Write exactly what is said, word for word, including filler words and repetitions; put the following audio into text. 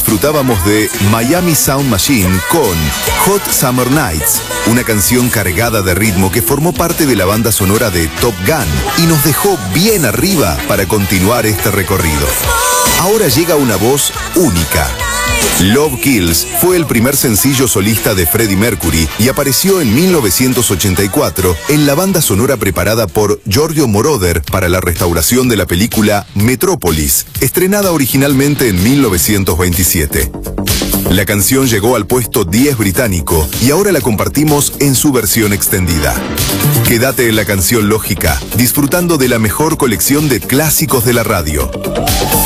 disfrutábamos de Miami Sound Machine con Hot Summer Nights, una canción cargada de ritmo que formó parte de la banda sonora de Top Gun y nos dejó bien arriba para continuar este recorrido. Ahora llega una voz única. Love Kills fue el primer sencillo solista de Freddie Mercury y apareció en mil novecientos ochenta y cuatro en la banda sonora preparada por Giorgio Moroder para la restauración de la película Metrópolis, estrenada originalmente en mil novecientos veintisiete. La canción llegó al puesto diez británico y ahora la compartimos en su versión extendida. Quédate en la canción Lógica, disfrutando de la mejor colección de clásicos de la radio.